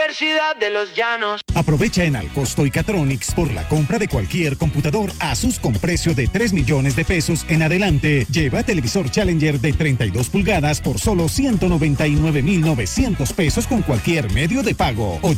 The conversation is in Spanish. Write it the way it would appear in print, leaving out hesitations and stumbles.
Universidad de los Llanos. Aprovecha en Alcosto y Catronics por la compra de cualquier computador Asus con precio de 3 millones de pesos en adelante. Lleva televisor Challenger de 32 pulgadas por solo 199,900 pesos con cualquier medio de pago. O